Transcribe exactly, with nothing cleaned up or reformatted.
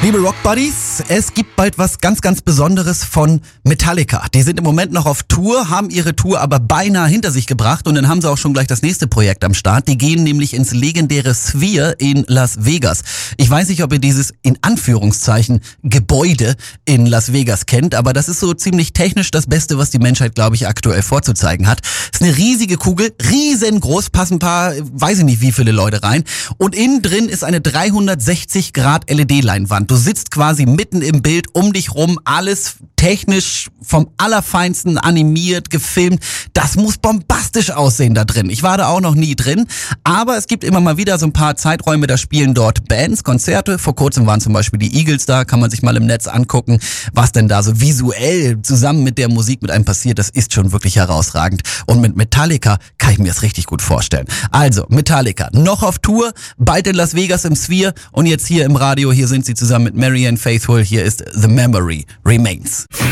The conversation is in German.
Liebe Rock Buddies, es gibt bald was ganz, ganz Besonderes von Metallica. Die sind im Moment noch auf Tour, haben ihre Tour aber beinahe hinter sich gebracht und dann haben sie auch schon gleich das nächste Projekt am Start. Die gehen nämlich ins legendäre Sphere in Las Vegas. Ich weiß nicht, ob ihr dieses in Anführungszeichen Gebäude in Las Vegas kennt, aber das ist so ziemlich technisch das Beste, was die Menschheit, glaube ich, aktuell vorzuzeigen hat. Es ist eine riesige Kugel, riesengroß, passen ein paar, weiß ich nicht wie viele Leute rein und innen drin ist eine dreihundertsechzig Grad L E D-Leinwand. Du sitzt quasi mitten im Bild, um dich rum, alles technisch vom Allerfeinsten animiert, gefilmt. Das muss bombastisch aussehen da drin. Ich war da auch noch nie drin, aber es gibt immer mal wieder so ein paar Zeiträume, da spielen dort Bands, Konzerte. Vor kurzem waren zum Beispiel die Eagles da, kann man sich mal im Netz angucken, was denn da so visuell zusammen mit der Musik mit einem passiert. Das ist schon wirklich herausragend. Und mit Metallica kann ich mir das richtig gut vorstellen. Also, Metallica, noch auf Tour, bald in Las Vegas im Sphere und jetzt hier im Radio, hier sind sie zusammen mit Marianne Faithfull. Hier ist The Memory Remains.